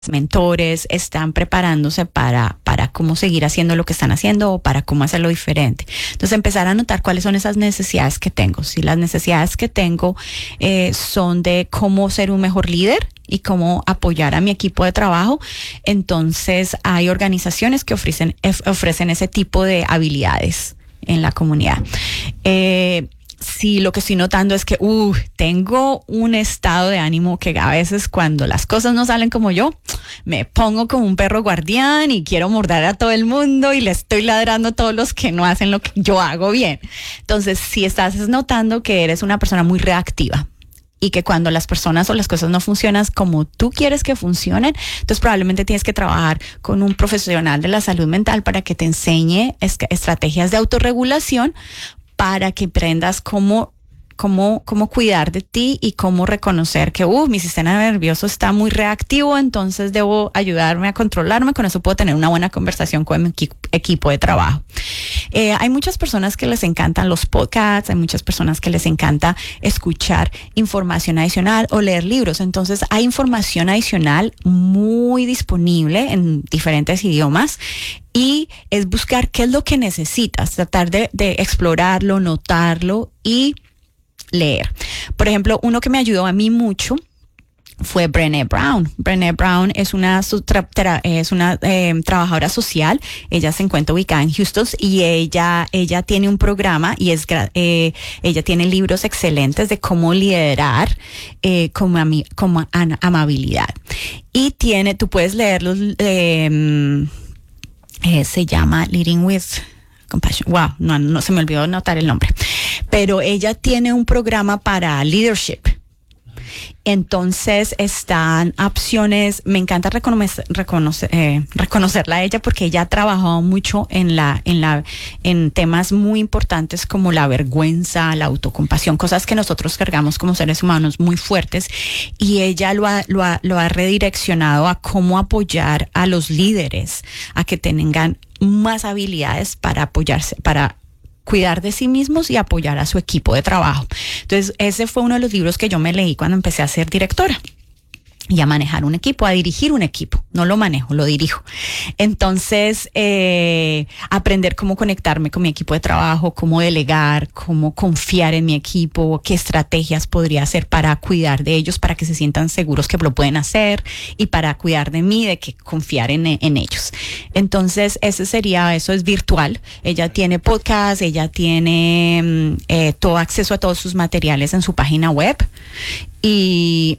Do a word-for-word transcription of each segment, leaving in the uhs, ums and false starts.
mentores están preparándose para, para cómo seguir haciendo lo que están haciendo o para cómo hacerlo diferente. Entonces empezar a notar cuáles son esas necesidades que tengo. Si las necesidades que tengo eh, son de cómo ser un mejor líder y cómo apoyar a mi equipo de trabajo, entonces hay organizaciones que ofrecen, ofrecen ese tipo de habilidades en la comunidad. Eh, Sí, lo que estoy notando es que uh, tengo un estado de ánimo que a veces cuando las cosas no salen como yo, me pongo como un perro guardián y quiero morder a todo el mundo y le estoy ladrando a todos los que no hacen lo que yo hago bien. Entonces, si estás notando que eres una persona muy reactiva y que cuando las personas o las cosas no funcionan como tú quieres que funcionen, entonces probablemente tienes que trabajar con un profesional de la salud mental para que te enseñe es- estrategias de autorregulación, para que aprendas cómo, cómo, cómo cuidar de ti y cómo reconocer que uh, mi sistema nervioso está muy reactivo, entonces debo ayudarme a controlarme, con eso puedo tener una buena conversación con mi equi- equipo de trabajo. Eh, hay muchas personas que les encantan los podcasts, hay muchas personas que les encanta escuchar información adicional o leer libros, entonces hay información adicional muy disponible en diferentes idiomas. Y es buscar qué es lo que necesitas, tratar de, de explorarlo, notarlo y leer. Por ejemplo, uno que me ayudó a mí mucho fue Brené Brown. Brené Brown es una, su, tra, tra, es una eh, trabajadora social. Ella se encuentra ubicada en Houston y ella, ella tiene un programa y es eh, ella tiene libros excelentes de cómo liderar eh, con, ami, con am, amabilidad. Y tiene, tú puedes leerlos. Eh, Eh, se llama Leading with Compassion. Wow, no, no se me olvidó anotar el nombre. Pero ella tiene un programa para leadership. Entonces están opciones, me encanta reconocer, reconocer, eh, reconocerla a ella porque ella ha trabajado mucho en la, en la, en temas muy importantes como la vergüenza, la autocompasión, cosas que nosotros cargamos como seres humanos muy fuertes, y ella lo ha, lo ha, lo ha redireccionado a cómo apoyar a los líderes a que tengan más habilidades para apoyarse, para cuidar de sí mismos y apoyar a su equipo de trabajo. Entonces, ese fue uno de los libros que yo me leí cuando empecé a ser directora y a manejar un equipo, a dirigir un equipo. No lo manejo, lo dirijo. Entonces, eh, aprender cómo conectarme con mi equipo de trabajo, cómo delegar, cómo confiar en mi equipo, qué estrategias podría hacer para cuidar de ellos, para que se sientan seguros que lo pueden hacer y para cuidar de mí, de que confiar en, en ellos. Entonces, ese sería, eso es virtual. Ella tiene podcast, ella tiene eh, todo acceso a todos sus materiales en su página web y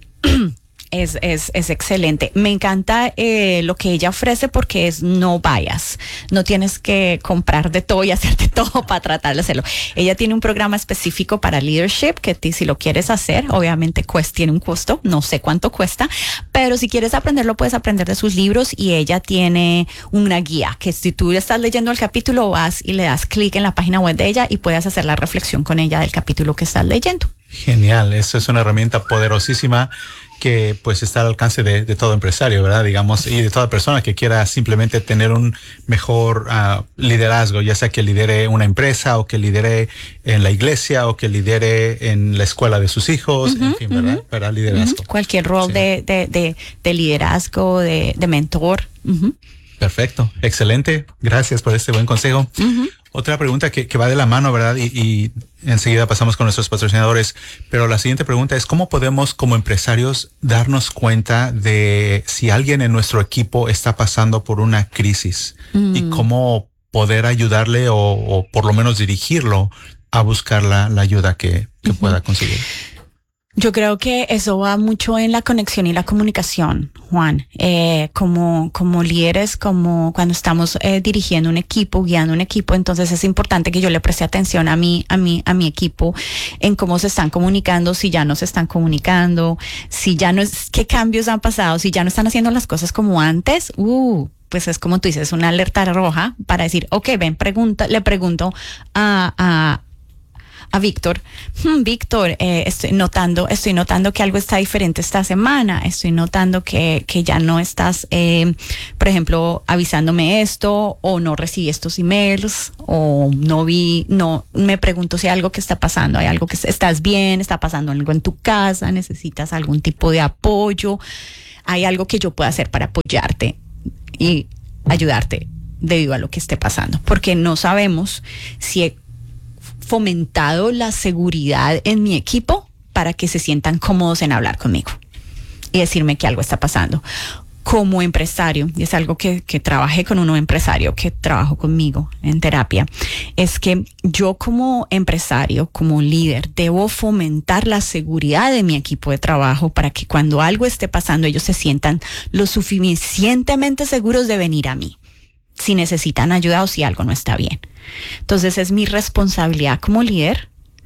Es, es, es excelente. Me encanta eh, lo que ella ofrece porque es no bias. No tienes que comprar de todo y hacerte todo para tratar de hacerlo. Ella tiene un programa específico para leadership que te, si lo quieres hacer, obviamente cuesta, tiene un costo, no sé cuánto cuesta, pero si quieres aprenderlo puedes aprender de sus libros y ella tiene una guía que si tú estás leyendo el capítulo vas y le das clic en la página web de ella y puedes hacer la reflexión con ella del capítulo que estás leyendo. Genial, eso es una herramienta poderosísima que pues está al alcance de, de todo empresario, ¿verdad? Digamos, y de toda persona que quiera simplemente tener un mejor uh, liderazgo, ya sea que lidere una empresa o que lidere en la iglesia o que lidere en la escuela de sus hijos, uh-huh, en fin, ¿verdad? Uh-huh. Para liderazgo. Uh-huh. Cualquier rol sí. de, de, de, de liderazgo, de, de mentor. Uh-huh. Perfecto, excelente. Gracias por este buen consejo. Uh-huh. Otra pregunta que, que va de la mano, ¿verdad? Y, y enseguida pasamos con nuestros patrocinadores. Pero la siguiente pregunta es, ¿cómo podemos como empresarios darnos cuenta de si alguien en nuestro equipo está pasando por una crisis? Mm. Y cómo poder ayudarle o, o por lo menos dirigirlo a buscar la, la ayuda que, que uh-huh. pueda conseguir. Yo creo que eso va mucho en la conexión y la comunicación, Juan. Eh, como, como líderes, como cuando estamos eh, dirigiendo un equipo, guiando un equipo, entonces es importante que yo le preste atención a mí, a mí, a mi equipo, en cómo se están comunicando, si ya no se están comunicando, si ya no es, qué cambios han pasado, si ya no están haciendo las cosas como antes. Uh, pues es como tú dices, una alerta roja para decir, okay, ven, pregunta, le pregunto a, a a Víctor, hmm, Víctor, eh, estoy notando, estoy notando que algo está diferente esta semana, estoy notando que, que ya no estás, eh, por ejemplo, avisándome esto, o no recibí estos emails, o no vi, no, me pregunto si hay algo que está pasando, hay algo que estás bien, está pasando algo en tu casa, necesitas algún tipo de apoyo. hay algo que yo pueda hacer para apoyarte y ayudarte debido a lo que esté pasando, porque no sabemos si he fomentado la seguridad en mi equipo para que se sientan cómodos en hablar conmigo y decirme que algo está pasando. Como empresario, y es algo que, que trabajé con un empresario que trabajó conmigo en terapia, es que yo como empresario, como líder, debo fomentar la seguridad de mi equipo de trabajo para que cuando algo esté pasando ellos se sientan lo suficientemente seguros de venir a mí si necesitan ayuda o si algo no está bien. Entonces es mi responsabilidad como líder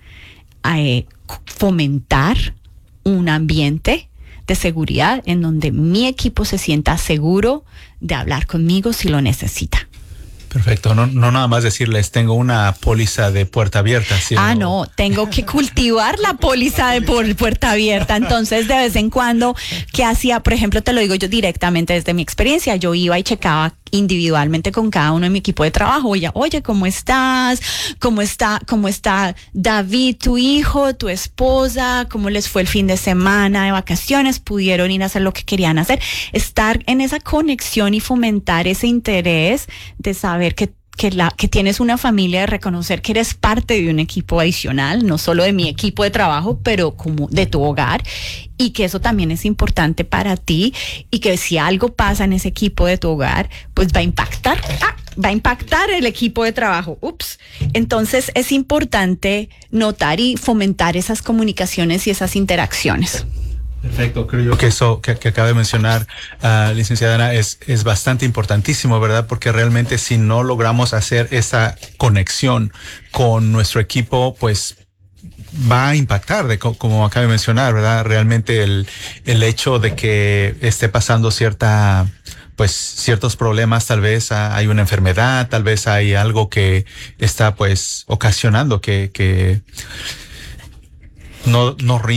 eh, fomentar un ambiente de seguridad en donde mi equipo se sienta seguro de hablar conmigo si lo necesita. Perfecto, no, no nada más decirles tengo una póliza de puerta abierta. Sino... Ah, no, tengo que cultivar la póliza de por puerta abierta. Entonces, de vez en cuando, ¿qué hacía? Por ejemplo, te lo digo yo directamente desde mi experiencia. Yo iba y checaba individualmente con cada uno de mi equipo de trabajo. Oye, oye, ¿cómo estás? ¿Cómo está, cómo está David, tu hijo, tu esposa? ¿Cómo les fue el fin de semana de vacaciones? ¿Pudieron ir a hacer lo que querían hacer? Estar en esa conexión y fomentar ese interés de saber que Que, la, que tienes una familia, de reconocer que eres parte de un equipo adicional, no solo de mi equipo de trabajo, pero como de tu hogar, y que eso también es importante para ti, y que si algo pasa en ese equipo de tu hogar, pues va a impactar, ah, va a impactar el equipo de trabajo. Ups. Entonces es importante notar y fomentar esas comunicaciones y esas interacciones. Perfecto, creo yo que eso que, que acaba de mencionar, uh, licenciada Ana, es, es bastante importantísimo, ¿verdad? Porque realmente si no logramos hacer esa conexión con nuestro equipo, pues va a impactar, de, como acaba de mencionar, ¿verdad? Realmente el, el hecho de que esté pasando cierta... pues ciertos problemas, tal vez hay una enfermedad, tal vez hay algo que está pues ocasionando que, que no, no